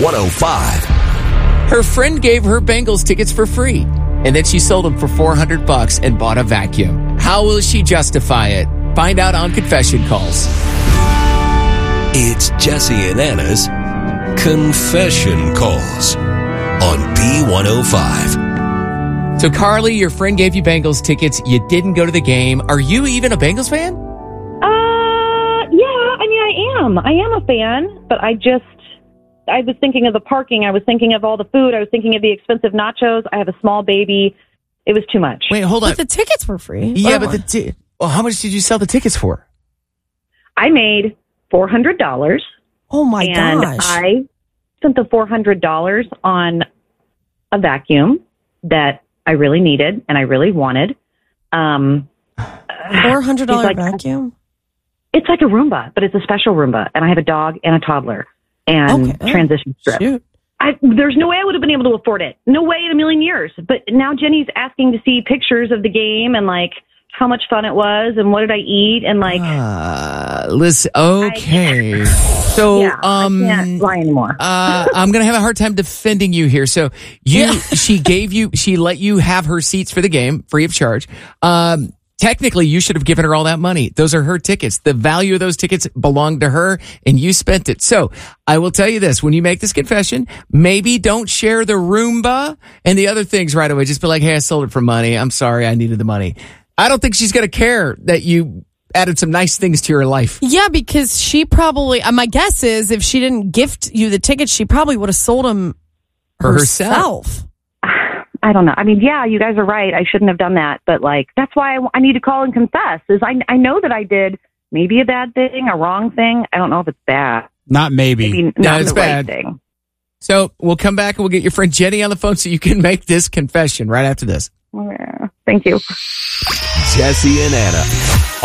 B105. Her friend gave her Bengals tickets for free, and then she sold them for $400 and bought a vacuum. How will she justify it? Find out on Confession Calls. It's Jesse and Anna's Confession Calls on B105. So, Carly, your friend gave you Bengals tickets. You didn't go to the game. Are you even a Bengals fan? Yeah, I mean, I am a fan, but I was thinking of the parking. I was thinking of all the food. I was thinking of the expensive nachos. I have a small baby. It was too much. Wait, hold on. But the tickets were free. Yeah, but how much did you sell the tickets for? I made $400. Oh, my and gosh. I spent the $400 on a vacuum that I really needed and I really wanted. $400 vacuum? It's like a Roomba, but it's a special Roomba. And I have a dog and a toddler and transition strip. Shoot. There's no way I would have been able to afford it. No way in a million years. But now Jenny's asking to see pictures of the game and like how much fun it was and what did I eat and like. Listen, okay. So, I can't lie anymore. I'm going to have a hard time defending you here. So she let you have her seats for the game free of charge. Technically, you should have given her all that money. Those are her tickets. The value of those tickets belonged to her, and you spent it. So I will tell you this. When you make this confession, maybe don't share the Roomba and the other things right away. Just be like, hey, I sold it for money. I'm sorry. I needed the money. I don't think she's going to care that you added some nice things to your life. Yeah, because she probably, my guess is if she didn't gift you the tickets, she probably would have sold them herself. I don't know. I mean, yeah, you guys are right. I shouldn't have done that. But, like, that's why I need to call and confess. I know that I did maybe a bad thing, a wrong thing. I don't know if it's bad. Not maybe. Not it's the bad. Right thing. So we'll come back and we'll get your friend Jenny on the phone so you can make this confession right after this. Yeah. Thank you. Jesse and Anna.